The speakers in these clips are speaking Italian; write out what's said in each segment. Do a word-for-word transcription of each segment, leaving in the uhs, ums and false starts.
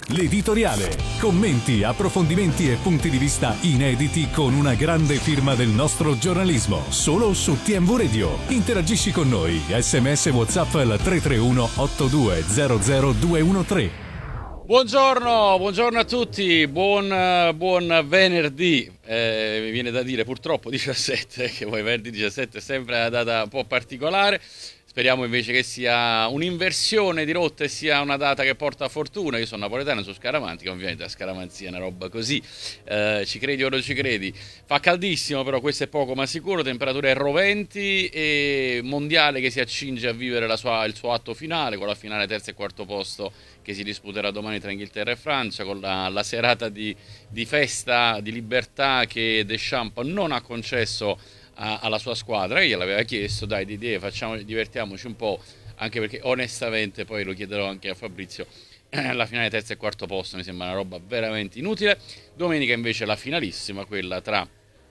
L'editoriale. Commenti, approfondimenti e punti di vista inediti con una grande firma del nostro giornalismo. Solo su T M V Radio. Interagisci con noi. S M S WhatsApp al tre tre uno otto due zero zero due uno tre. Buongiorno, buongiorno a tutti, buon, buon venerdì, eh, mi viene da dire purtroppo diciassette, che poi venerdì diciassette è sempre una data un po' particolare. Speriamo invece che sia un'inversione di rotta e sia una data che porta fortuna. Io sono napoletano, sono scaramantico, ovviamente la scaramanzia è una roba così, eh, ci credi o non ci credi. Fa caldissimo, però questo è poco ma sicuro, temperature roventi e mondiale che si accinge a vivere la sua, il suo atto finale, con la finale terzo e quarto posto che si disputerà domani tra Inghilterra e Francia, con la, la serata di, di festa, di libertà che Deschamps non ha concesso alla sua squadra, che gliel'aveva chiesto, dai Didier, facciamo, divertiamoci un po', anche perché onestamente, poi lo chiederò anche a Fabrizio, la finale terzo e quarto posto mi sembra una roba veramente inutile. Domenica invece la finalissima, quella tra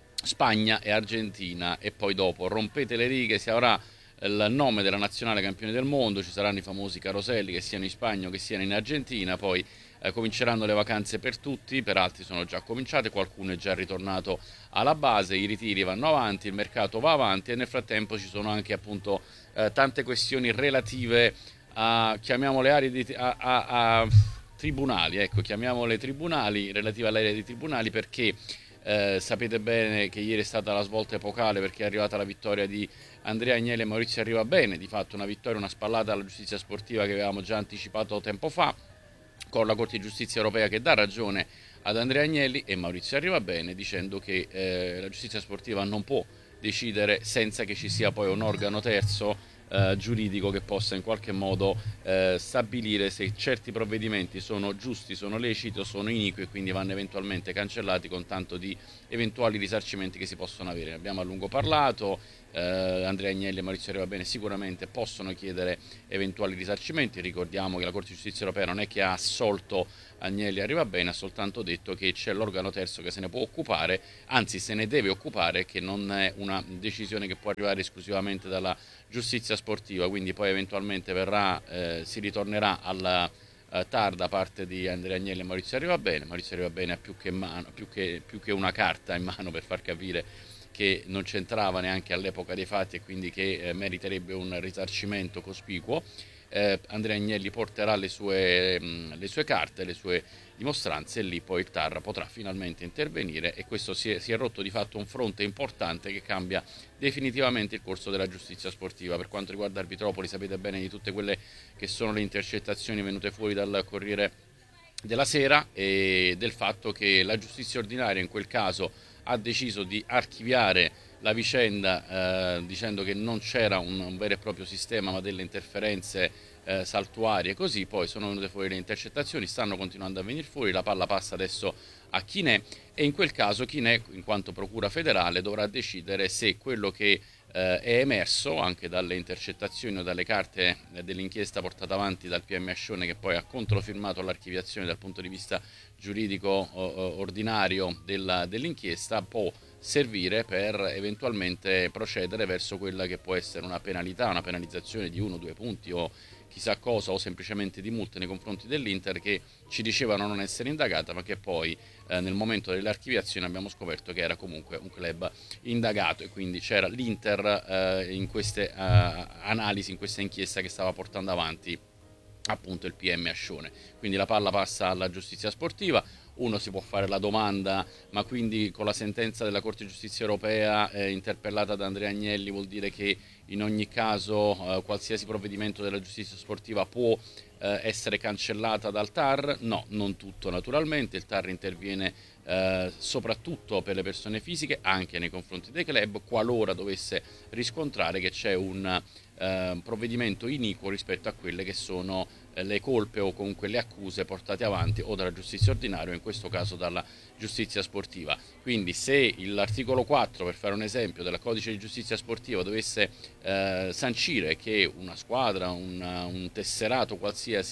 Spagna e Argentina, e poi dopo rompete le righe, si avrà il nome della nazionale campione del mondo, ci saranno i famosi caroselli che siano in Spagna o che siano in Argentina, poi eh, cominceranno le vacanze per tutti, per altri sono già cominciate, qualcuno è già ritornato alla base, i ritiri vanno avanti, il mercato va avanti e nel frattempo ci sono anche appunto eh, tante questioni relative a, chiamiamole aree di, a, a, a tribunali, ecco, chiamiamole tribunali, relative all'area di tribunali, perché Eh, sapete bene che ieri è stata la svolta epocale, perché è arrivata la vittoria di Andrea Agnelli e Maurizio Arrivabene, di fatto una vittoria, una spallata alla giustizia sportiva che avevamo già anticipato tempo fa, con la Corte di Giustizia Europea che dà ragione ad Andrea Agnelli e Maurizio Arrivabene, dicendo che eh, la giustizia sportiva non può decidere senza che ci sia poi un organo terzo Eh, giuridico che possa in qualche modo eh, stabilire se certi provvedimenti sono giusti, sono leciti o sono iniqui, e quindi vanno eventualmente cancellati con tanto di eventuali risarcimenti che si possono avere. Ne abbiamo a lungo parlato, eh, Andrea Agnelli e Maurizio Arrivabene sicuramente possono chiedere eventuali risarcimenti. Ricordiamo che la Corte di Giustizia Europea non è che ha assolto Agnelli e Arrivabene, ha soltanto detto che c'è l'organo terzo che se ne può occupare, anzi se ne deve occupare, che non è una decisione che può arrivare esclusivamente dalla giustizia sportiva, quindi poi eventualmente verrà, eh, si ritornerà alla eh, T A R da parte di Andrea Agnelli e Maurizio Arrivabene. Maurizio Arrivabene ha più che, mano, più, che, più che una carta in mano per far capire che non c'entrava neanche all'epoca dei fatti e quindi che eh, meriterebbe un risarcimento cospicuo. Eh, Andrea Agnelli porterà le sue, mh, le sue carte, le sue dimostranze, e lì poi il T A R potrà finalmente intervenire, e questo si è, si è rotto di fatto un fronte importante che cambia definitivamente il corso della giustizia sportiva. Per quanto riguarda Arbitropoli, sapete bene di tutte quelle che sono le intercettazioni venute fuori dal Corriere della Sera e del fatto che la giustizia ordinaria in quel caso ha deciso di archiviare la vicenda eh, dicendo che non c'era un, un vero e proprio sistema ma delle interferenze eh, saltuarie, così poi sono venute fuori le intercettazioni, stanno continuando a venire fuori, la palla passa adesso a Chinè e in quel caso Chinè, in quanto procura federale, dovrà decidere se quello che eh, è emerso anche dalle intercettazioni o dalle carte eh, dell'inchiesta portata avanti dal P M Ascione, che poi ha controfirmato l'archiviazione dal punto di vista giuridico o, ordinario della, dell'inchiesta, può servire per eventualmente procedere verso quella che può essere una penalità, una penalizzazione di uno o due punti o chissà cosa, o semplicemente di multe nei confronti dell'Inter, che ci dicevano non essere indagata, ma che poi eh, nel momento dell'archiviazione abbiamo scoperto che era comunque un club indagato, e quindi c'era l'Inter eh, in queste eh, analisi, in questa inchiesta che stava portando avanti appunto il P M Ascione. Quindi la palla passa alla giustizia sportiva. Uno si può fare la domanda, ma quindi con la sentenza della Corte di Giustizia Europea eh, interpellata da Andrea Agnelli vuol dire che in ogni caso eh, qualsiasi provvedimento della giustizia sportiva può eh, essere cancellata dal T A R? No, non tutto naturalmente. Il T A R interviene eh, soprattutto per le persone fisiche, anche nei confronti dei club, qualora dovesse riscontrare che c'è un eh, provvedimento iniquo rispetto a quelle che sono eh, le colpe o comunque le accuse portate avanti o dalla giustizia ordinaria o in questo caso dalla giustizia sportiva. Quindi se l'articolo quattro, per fare un esempio, del codice di giustizia sportiva dovesse eh, sancire che una squadra, un, un tesserato qualsiasi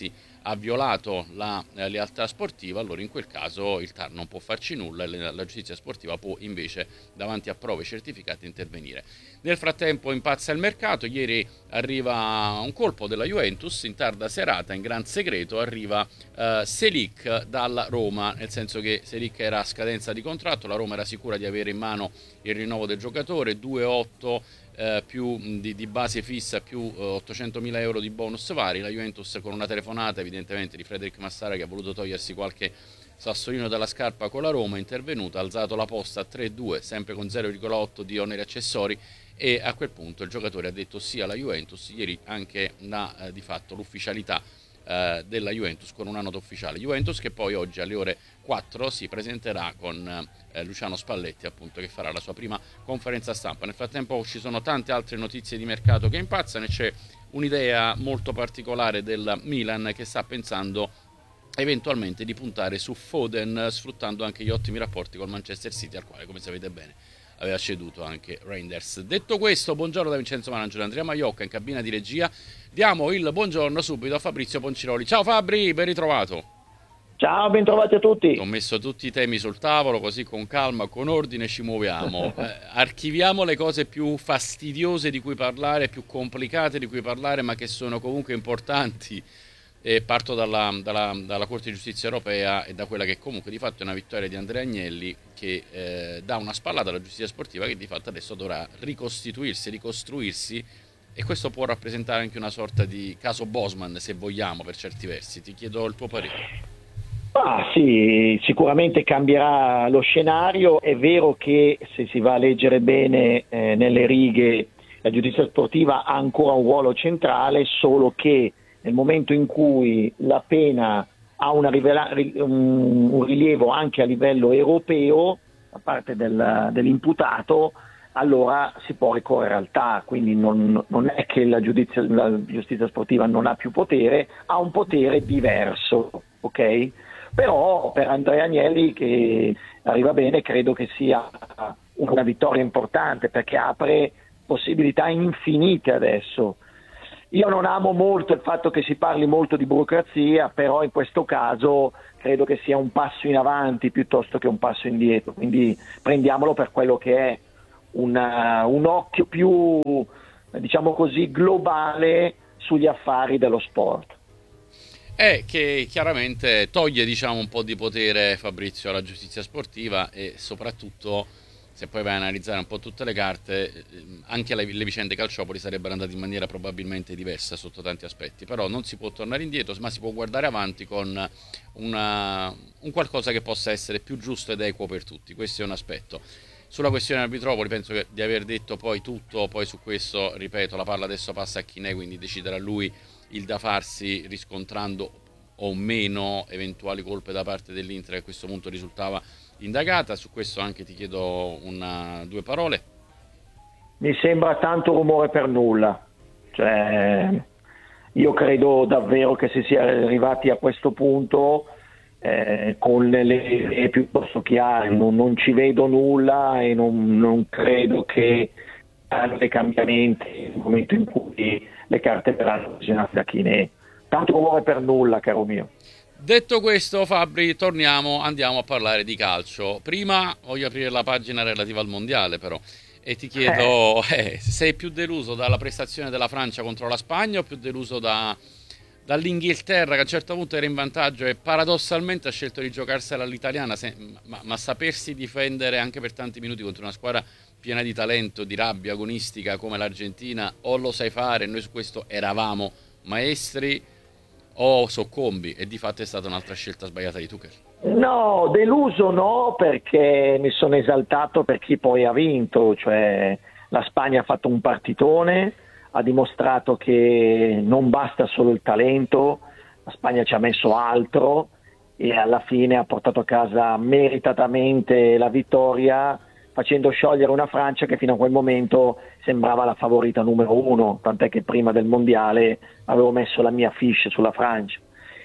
ha violato la eh, lealtà sportiva, allora in quel caso il T A R non può farci nulla e la, la giustizia sportiva può invece davanti a prove certificate intervenire. Nel frattempo impazza il mercato, ieri arriva un colpo della Juventus in tarda serata, in gran segreto arriva eh, Selic dalla Roma, nel senso che Selic era a scadenza di contratto, la Roma era sicura di avere in mano il rinnovo del giocatore, due virgola otto eh, più di, di base fissa più eh, ottocentomila euro di bonus vari. La Juventus, con una telefonata evidentemente di Frederic Massara, che ha voluto togliersi qualche sassolino dalla scarpa con la Roma, è intervenuto, ha alzato la posta a tre due, sempre con zero virgola otto di oneri accessori, e a quel punto il giocatore ha detto sì alla Juventus. Ieri anche la, eh, di fatto l'ufficialità eh, della Juventus con una nota ufficiale. Juventus che poi oggi alle ore quattro si presenterà con eh, Luciano Spalletti, appunto, che farà la sua prima conferenza stampa. Nel frattempo ci sono tante altre notizie di mercato che impazzano e c'è un'idea molto particolare del Milan che sta pensando eventualmente di puntare su Foden, sfruttando anche gli ottimi rapporti col Manchester City, al quale, come sapete bene, aveva ceduto anche Reinders. Detto questo, buongiorno da Vincenzo Manangelo, Andrea Maiocca in cabina di regia. Diamo il buongiorno subito a Fabrizio Ponciroli. Ciao Fabri, ben ritrovato. Ciao, ben trovati a tutti. Ho messo tutti i temi sul tavolo, così con calma, con ordine ci muoviamo. eh, archiviamo le cose più fastidiose di cui parlare, più complicate di cui parlare, ma che sono comunque importanti. E parto dalla, dalla, dalla Corte di Giustizia Europea e da quella che comunque di fatto è una vittoria di Andrea Agnelli, che eh, dà una spallata alla giustizia sportiva, che di fatto adesso dovrà ricostituirsi, ricostruirsi, e questo può rappresentare anche una sorta di caso Bosman, se vogliamo, per certi versi. Ti chiedo il tuo parere. Ah, sì, sicuramente cambierà lo scenario. È vero che, se si va a leggere bene eh, nelle righe, la giustizia sportiva ha ancora un ruolo centrale, solo che nel momento in cui la pena ha una rivela- un, un rilievo anche a livello europeo da parte del, dell'imputato, allora si può ricorrere al T A R. Quindi non, non è che la giustizia, la giustizia sportiva non ha più potere, ha un potere diverso, ok? Però per Andrea Agnelli, che arriva bene, credo che sia una vittoria importante, perché apre possibilità infinite adesso. Io non amo molto il fatto che si parli molto di burocrazia, però in questo caso credo che sia un passo in avanti piuttosto che un passo indietro, quindi prendiamolo per quello che è, una, un occhio più, diciamo così, globale sugli affari dello sport. È che chiaramente toglie, diciamo, un po' di potere, Fabrizio, alla giustizia sportiva, e soprattutto, se poi vai a analizzare un po' tutte le carte, anche le, le vicende Calciopoli sarebbero andate in maniera probabilmente diversa sotto tanti aspetti. Però non si può tornare indietro, ma si può guardare avanti con una, un qualcosa che possa essere più giusto ed equo per tutti. Questo è un aspetto. Sulla questione arbitropoli penso che di aver detto poi tutto. Poi su questo, ripeto, la palla adesso passa a Chinè, quindi deciderà lui il da farsi, riscontrando o meno eventuali colpe da parte dell'Inter, che a questo punto risultava indagata. Su questo anche ti chiedo una, due parole. Mi sembra tanto rumore per nulla, cioè io credo davvero che si sia arrivati a questo punto eh, con le idee piuttosto chiare. Non, non ci vedo nulla e non, non credo che dei cambiamenti nel momento in cui le carte verranno visionate da Chinè. Tanto rumore per nulla, caro mio. Detto questo, Fabri, torniamo, andiamo a parlare di calcio. Prima voglio aprire la pagina relativa al mondiale, però, e ti chiedo, eh. Eh, sei più deluso dalla prestazione della Francia contro la Spagna o più deluso da, dall'Inghilterra, che a un certo punto era in vantaggio e paradossalmente ha scelto di giocarsela all'italiana, se, ma, ma sapersi difendere anche per tanti minuti contro una squadra piena di talento, di rabbia agonistica come l'Argentina? O lo sai fare, noi su questo eravamo maestri, o soccombi, e di fatto è stata un'altra scelta sbagliata di Tuchel? No, deluso no, perché mi sono esaltato per chi poi ha vinto, cioè la Spagna ha fatto un partitone, ha dimostrato che non basta solo il talento, la Spagna ci ha messo altro e alla fine ha portato a casa meritatamente la vittoria, facendo sciogliere una Francia che fino a quel momento sembrava la favorita numero uno, tant'è che prima del mondiale avevo messo la mia fiche sulla Francia.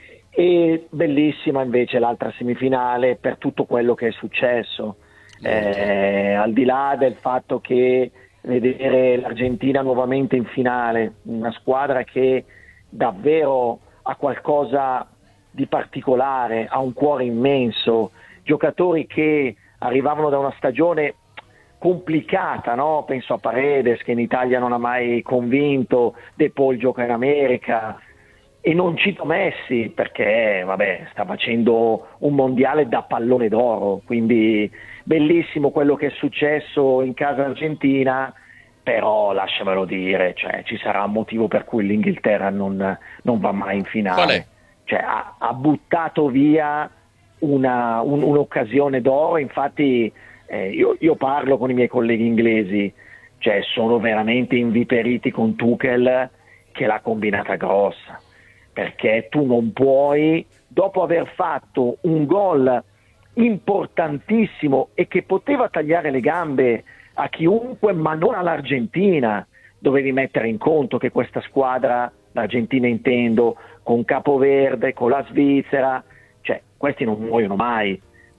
E bellissima invece l'altra semifinale per tutto quello che è successo, eh, al di là del fatto che vedere l'Argentina nuovamente in finale, una squadra che davvero ha qualcosa di particolare, ha un cuore immenso, giocatori che arrivavano da una stagione complicata, no? Penso a Paredes che in Italia non ha mai convinto, De Paul gioca in America, e non cito Messi perché vabbè, sta facendo un mondiale da pallone d'oro, quindi bellissimo quello che è successo in casa argentina, però lasciamelo dire, cioè, ci sarà un motivo per cui l'Inghilterra non, non va mai in finale. Qual è? Cioè, ha, ha buttato via una, un, un'occasione d'oro, infatti eh, io, io parlo con i miei colleghi inglesi, cioè sono veramente inviperiti con Tuchel che l'ha combinata grossa, perché tu non puoi, dopo aver fatto un gol importantissimo e che poteva tagliare le gambe a chiunque ma non all'Argentina, dovevi mettere in conto che questa squadra, l'Argentina intendo, con Capoverde, con la Svizzera, cioè questi non muoiono mai,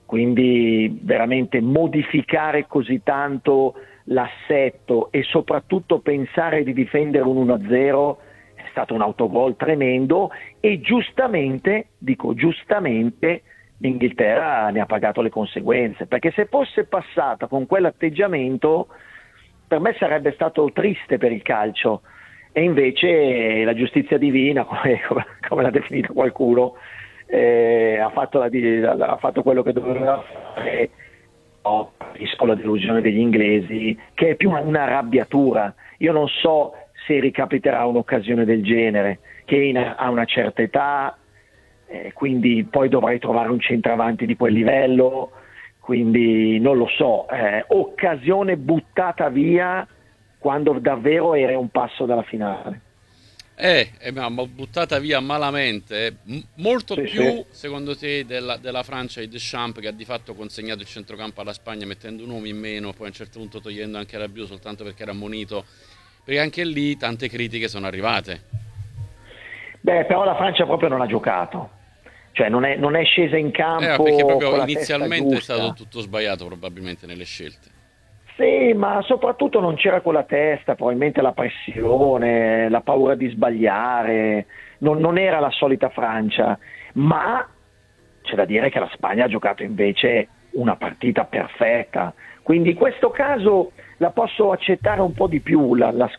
quindi veramente modificare così tanto l'assetto e soprattutto pensare di difendere un uno a zero è stato un autogol tremendo, e giustamente, dico giustamente, l'Inghilterra ne ha pagato le conseguenze, perché se fosse passata con quell'atteggiamento per me sarebbe stato triste per il calcio, e invece la giustizia divina, come, come l'ha definita qualcuno, eh, ha, fatto la, ha fatto quello che doveva fare. Ho visto la delusione degli inglesi, che è più una arrabbiatura. Io non so se ricapiterà un'occasione del genere, Kane ha una certa età, eh, quindi poi dovrai trovare un centravanti di quel livello, quindi non lo so, eh, occasione buttata via quando davvero era un passo dalla finale. Eh, eh ma buttata via malamente, M- molto Sì, più sì. secondo te della, della Francia di Deschamps, che ha di fatto consegnato il centrocampo alla Spagna mettendo un uomo in meno, poi a un certo punto togliendo anche Rabiot soltanto perché era ammonito, perché anche lì tante critiche sono arrivate. Beh, però la Francia proprio non ha giocato, cioè non è, non è scesa in Eh, campo perché con proprio la inizialmente è testa stato giusta. tutto sbagliato probabilmente nelle scelte. Sì, ma soprattutto non c'era quella testa, probabilmente la pressione, la paura di sbagliare, non, non era la solita Francia, ma c'è da dire che la Spagna ha giocato invece una partita perfetta, quindi in questo caso la posso accettare un po' di più la, la,